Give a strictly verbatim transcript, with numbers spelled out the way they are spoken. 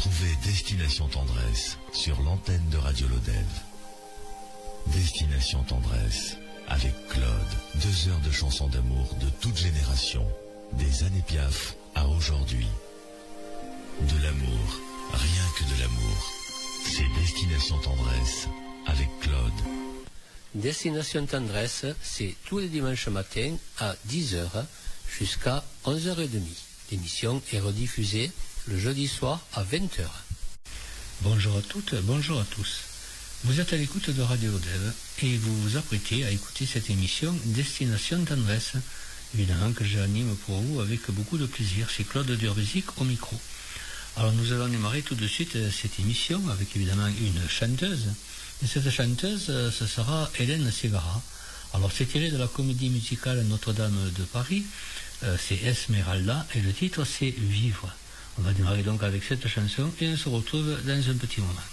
Retrouvez Destination Tendresse sur l'antenne de Radio Lodève. Destination Tendresse avec Claude. Deux heures de chansons d'amour de toute génération, des années Piaf à aujourd'hui. De l'amour, rien que de l'amour. C'est Destination Tendresse avec Claude. Destination Tendresse, c'est tous les dimanches matin à dix heures jusqu'à onze heures trente. L'émission est rediffusée le jeudi soir à vingt heures. Bonjour à toutes, bonjour à tous. Vous êtes à l'écoute de Radio Lodève et vous vous apprêtez à écouter cette émission Destination Tendresse, évidemment que j'anime pour vous avec beaucoup de plaisir. C'est Claude Durbézic au micro. Alors nous allons démarrer tout de suite cette émission avec évidemment une chanteuse. Et cette chanteuse, ce sera Hélène Ségara. Alors c'est tiré de la comédie musicale Notre-Dame de Paris, euh, c'est Esmeralda et le titre c'est Vivre. On va démarrer donc avec cette chanson et on se retrouve dans un petit moment.